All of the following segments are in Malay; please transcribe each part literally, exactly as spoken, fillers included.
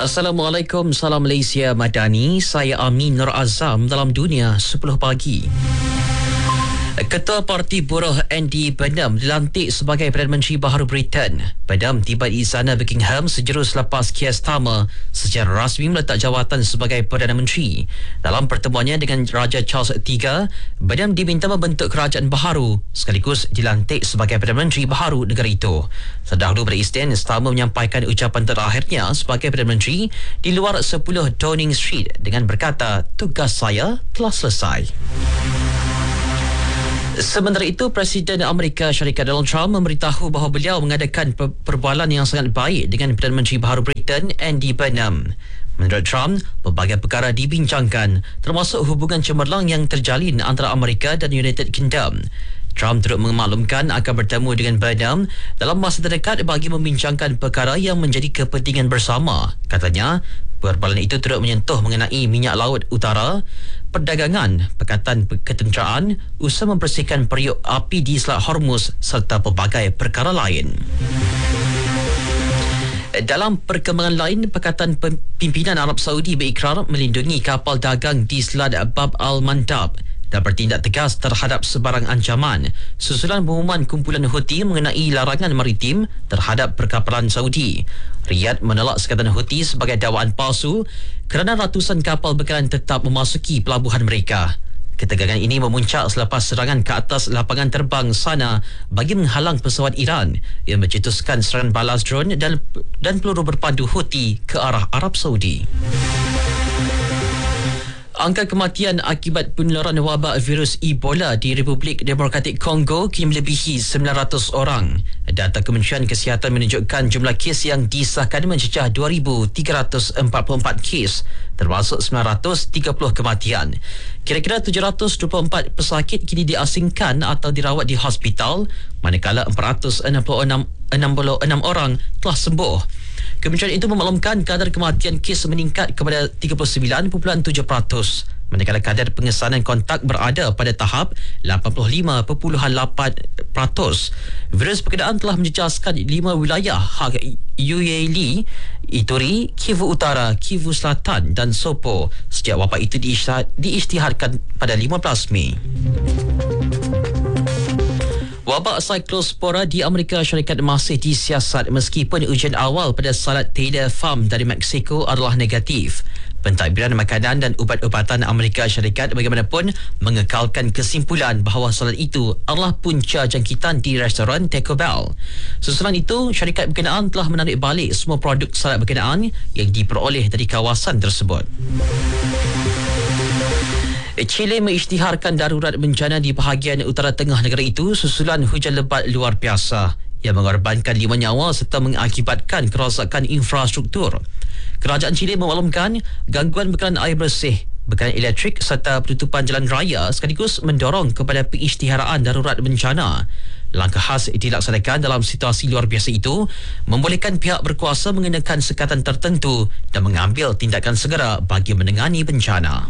Assalamualaikum, salam Malaysia Madani. Saya Amin Nur Azam dalam Dunia sepuluh pagi. Ketua Parti Buruh Andy Burnham dilantik sebagai Perdana Menteri baharu Britain. Burnham tiba di Istana Buckingham sejurus selepas Keir Starmer secara rasmi meletak jawatan sebagai Perdana Menteri. Dalam pertemuannya dengan Raja Charles ketiga, Burnham diminta membentuk kerajaan baharu sekaligus dilantik sebagai Perdana Menteri baharu negara itu. Terdahulu pada Isnin, Starmer menyampaikan ucapan terakhirnya sebagai Perdana Menteri di luar sepuluh Downing Street dengan berkata, "Tugas saya telah selesai." Sementara itu, Presiden Amerika Syarikat Donald Trump memberitahu bahawa beliau mengadakan per- perbualan yang sangat baik dengan Perdana Menteri baharu Britain, Andy Burnham. Menurut Trump, pelbagai perkara dibincangkan, termasuk hubungan cemerlang yang terjalin antara Amerika dan United Kingdom. Trump turut memaklumkan akan bertemu dengan Burnham dalam masa terdekat bagi membincangkan perkara yang menjadi kepentingan bersama. Katanya, perbualan itu turut menyentuh mengenai minyak laut utara, perdagangan, Pakatan Ketenteraan, usaha membersihkan periuk api di Selat Hormuz serta pelbagai perkara lain. Dalam perkembangan lain, Pakatan Pimpinan Arab Saudi berikrar melindungi kapal dagang di Selat Bab al-Mandab dan bertindak tegas terhadap sebarang ancaman susulan pengumuman kumpulan Houthi mengenai larangan maritim terhadap perkapalan Saudi. Riyadh menolak sekatan Houthi sebagai dakwaan palsu kerana ratusan kapal bekalan tetap memasuki pelabuhan mereka. Ketegangan ini memuncak selepas serangan ke atas lapangan terbang sana bagi menghalang pesawat Iran yang mencetuskan serangan balas drone dan, dan peluru berpandu Houthi ke arah Arab Saudi. Angka kematian akibat penularan wabak virus Ebola di Republik Demokratik Kongo kini melebihi sembilan ratus orang. Data Kementerian Kesihatan menunjukkan jumlah kes yang disahkan mencecah dua ribu tiga ratus empat puluh empat kes, termasuk sembilan ratus tiga puluh kematian. Kira-kira tujuh ratus dua puluh empat pesakit kini diasingkan atau dirawat di hospital, manakala empat ratus enam puluh enam orang telah sembuh. Kementerian itu memaklumkan kadar kematian kes meningkat kepada tiga puluh sembilan perpuluhan tujuh peratus, manakala kadar pengesanan kontak berada pada tahap lapan puluh lima perpuluhan lapan peratus. Virus berkenaan telah menjejaskan lima wilayah hak Uyghur, Ituri, Kivu Utara, Kivu Selatan dan Sopo sejak wabak itu diisytiharkan pada lima belas Mei. Wabak Cyclospora di Amerika Syarikat masih disiasat meskipun ujian awal pada salat Taylor Farm dari Mexico adalah negatif. Pentadbiran makanan dan ubat-ubatan Amerika Syarikat bagaimanapun mengekalkan kesimpulan bahawa salat itu adalah punca jangkitan di restoran Taco Bell. Susulan itu, syarikat berkenaan telah menarik balik semua produk salat berkenaan yang diperoleh dari kawasan tersebut. Chile mengisytiharkan darurat bencana di bahagian utara tengah negara itu susulan hujan lebat luar biasa yang mengorbankan lima nyawa serta mengakibatkan kerosakan infrastruktur. Kerajaan Chile memaklumkan gangguan bekalan air bersih, bekalan elektrik serta penutupan jalan raya sekaligus mendorong kepada pengisytiharaan darurat bencana. Langkah khas dilaksanakan dalam situasi luar biasa itu membolehkan pihak berkuasa mengenakan sekatan tertentu dan mengambil tindakan segera bagi menangani bencana.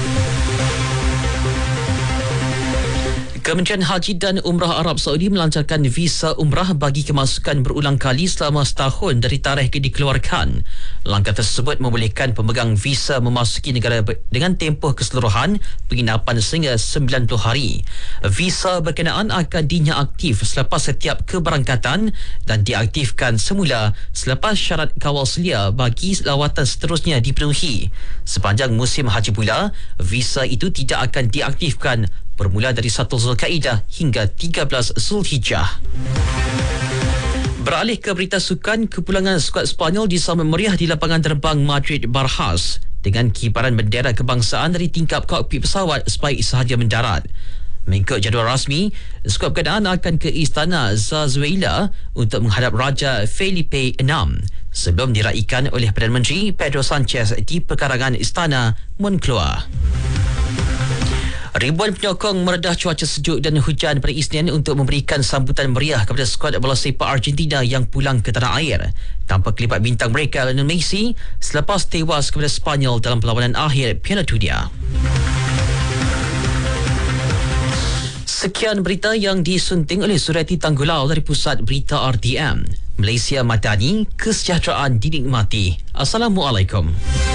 Kementerian Haji dan Umrah Arab Saudi melancarkan visa umrah bagi kemasukan berulang kali selama setahun dari tarikh dikeluarkan. Langkah tersebut membolehkan pemegang visa memasuki negara dengan tempoh keseluruhan penginapan sehingga sembilan puluh hari. Visa berkenaan akan dinyah aktif selepas setiap keberangkatan dan diaktifkan semula selepas syarat kawal selia bagi lawatan seterusnya dipenuhi. Sepanjang musim haji pula, visa itu tidak akan diaktifkan bermula dari satu Zulkaidah hingga tiga belas Zulhijjah. Beralih ke berita sukan, kepulangan skuad Sepanyol disambut meriah di lapangan terbang Madrid Barajas dengan kibaran bendera kebangsaan dari tingkap kokpit pesawat sebaik sahaja mendarat. Mengikut jadual rasmi, skuad berkenaan akan ke Istana Zarzuela untuk menghadap Raja Felipe enam sebelum diraikan oleh Perdana Menteri Pedro Sanchez di pekarangan Istana Moncloa. Ribuan penyokong meredah cuaca sejuk dan hujan pada Isnin untuk memberikan sambutan meriah kepada skuad bola sepak Argentina yang pulang ke tanah air tanpa kelibat bintang mereka Lionel Messi selepas tewas kepada Sepanyol dalam perlawanan akhir Piala Dunia. Sekian berita yang disunting oleh Surati Tanggulau dari Pusat Berita R T M. Malaysia Madani, kesejahteraan dinikmati. Assalamualaikum.